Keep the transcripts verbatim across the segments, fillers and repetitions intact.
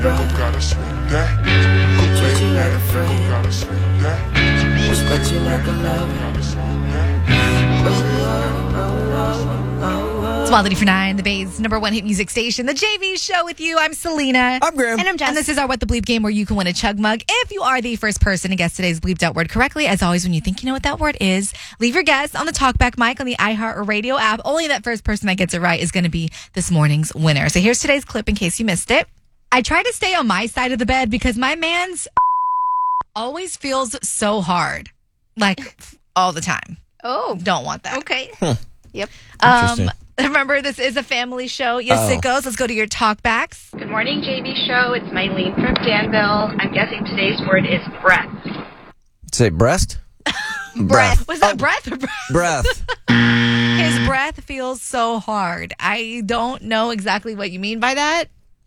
gotta sweep that. Treat you like a friend. Gotta sweep that. Respect you like a lover. It's Wild eighty-four point nine, the Bay's number one hit music station, the J V Show with you. I'm Selena. I'm Graham. And I'm Jess. And this is our What the Bleep game where you can win a chug mug if you are the first person to guess today's bleeped out word correctly. As always, when you think you know what that word is, leave your guess on the TalkBack mic on the iHeartRadio app. Only that first person that gets it right is going to be this morning's winner. So here's today's clip in case you missed it. I try to stay on my side of the bed because my man's always feels so hard. Like, all the time. Oh. Don't want that. Okay. Huh. Yep. Um, remember, this is a family show. Yes, Oh. it goes. Let's go to your talkbacks. Good morning, J V Show. It's Mylene from Danville. I'm guessing today's word is breath. Say breast? Breath. Was that Oh, breath or breath? breath. His breath feels so hard. I don't know exactly what you mean by that,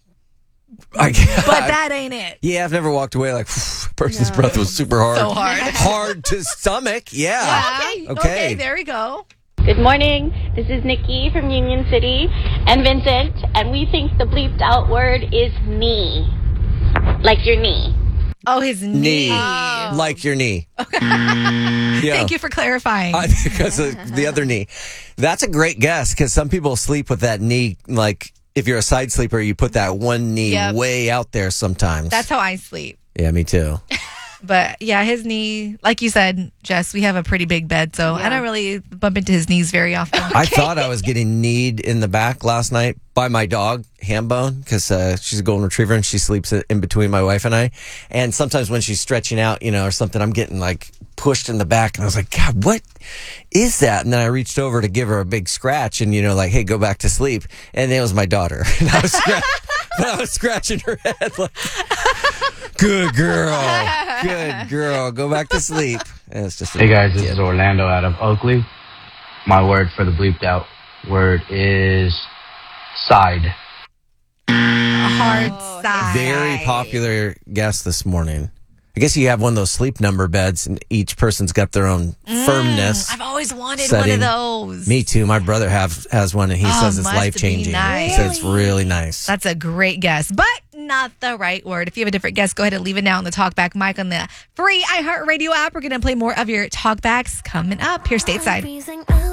I, but that ain't it. yeah, I've never walked away like, person's breath was super hard. So hard. Hard to stomach, yeah. Yeah. Okay. Okay. Okay, there we go. Good morning. This is Nikki from Union City and Vincent, and we think the bleeped out word is knee. Like your knee. Oh, his knee. Knee. Like your knee. Yeah. Thank you for clarifying. Uh, because of the other knee. That's a great guess because some people sleep with that knee. Like if you're a side sleeper, you put that one knee Yep. way out there sometimes. That's how I sleep. Yeah, me too. But yeah, his knee, like you said, Jess, we have a pretty big bed, so I don't really bump into his knees very often. I thought I was getting kneed in the back last night by my dog, Hambone, because uh, she's a golden retriever and she sleeps in between my wife and I. And sometimes when she's stretching out, you know, or something, I'm getting like pushed in the back. And I was like, God, what is that? And then I reached over to give her a big scratch and, you know, like, hey, go back to sleep. And it was my daughter. And I was, scratch- I was scratching her head like, good girl. Good girl. Go back to sleep. And it's just a Hey guys, this kid. is Orlando out of Oakley. My word for the bleeped out word is side. A hard side. Very popular guest this morning. I guess you have one of those sleep number beds, and each person's got their own firmness. I've always wanted setting. one of those. Me too. My brother have has one, and he Oh, says it's must be life changing. nice. He says it's really nice. That's a great guess, but not the right word. If you have a different guess, go ahead and leave it now on the TalkBack mic on the free iHeartRadio app. We're going to play more of your TalkBacks coming up here stateside.